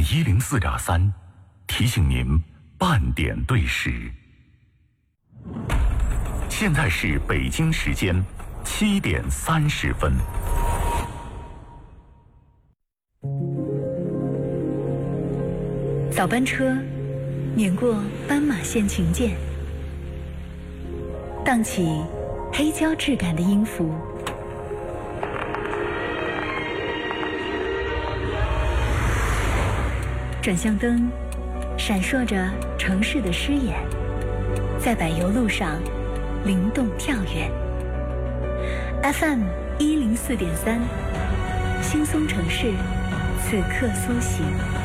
104.3，提醒您半点对时。现在是北京时间7点30分。 早班车碾过斑马线琴键，荡起黑胶质感的音符。转向灯闪烁着城市的诗眼，在柏油路上灵动跳跃。FM 104.3，轻松城市，此刻苏醒。